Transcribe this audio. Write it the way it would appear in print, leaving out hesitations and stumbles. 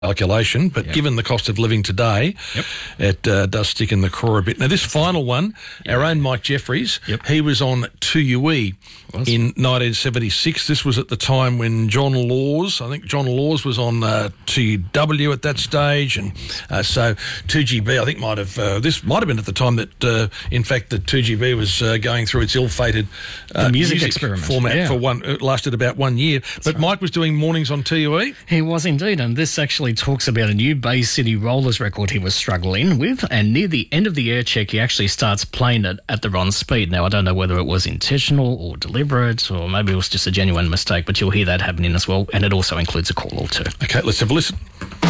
calculation, but given the cost of living today, it does stick in the craw a bit. Now, this final one, our own Mike Jeffries, he was on 2UE in 1976. This was at the time when John Laws was on 2W at that stage, and so 2GB, I think this might have been at the time that, in fact, the 2GB was going through its ill-fated music experiment format for it lasted about 1 year. But right. Mike was doing mornings on 2UE? He was indeed, and this actually talks about a new Bay City Rollers record he was struggling with, and near the end of the air check he actually starts playing it at the wrong speed. Now, I don't know whether it was intentional or deliberate, or maybe it was just a genuine mistake, but you'll hear that happening as well, and it also includes a call or two. Okay, let's have a listen.